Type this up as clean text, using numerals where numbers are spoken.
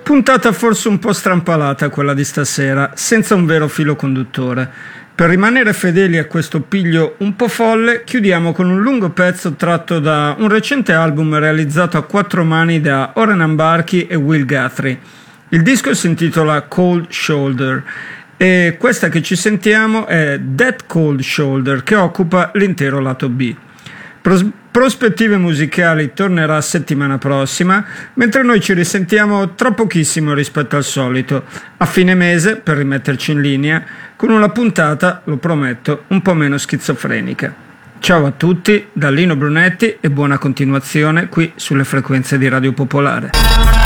Puntata forse un po' strampalata quella di stasera, senza un vero filo conduttore. Per rimanere fedeli a questo piglio un po' folle, chiudiamo con un lungo pezzo tratto da un recente album realizzato a quattro mani da Oren Ambarchi e Will Guthrie. Il disco si intitola Cold Shoulder e questa che ci sentiamo è That Cold Shoulder, che occupa l'intero lato B. Prospettive musicali tornerà settimana prossima, mentre noi ci risentiamo tra pochissimo rispetto al solito, a fine mese per rimetterci in linea, con una puntata, lo prometto, un po' meno schizofrenica. Ciao a tutti da Lino Brunetti e buona continuazione qui sulle frequenze di Radio Popolare.